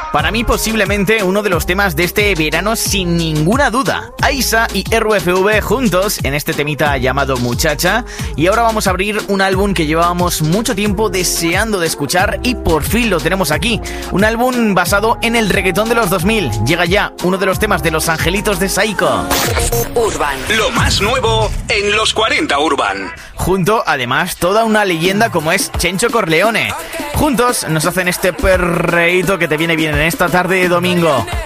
Para mí posiblemente uno de los temas de este verano sin ninguna duda. Aisa y RUFV juntos en este temita llamado Muchacha. Y ahora vamos a abrir un álbum que llevábamos mucho tiempo deseando de escuchar y por fin lo tenemos aquí. Un álbum basado en el reggaetón de los 2000. Llega ya uno de los temas de Los Angelitos de Saiko. Urban. Lo más nuevo en los 40 Urban. Junto, además, toda una leyenda como es Chencho Corleone. Juntos nos hacen este perreíto que te viene bien en esta tarde de domingo.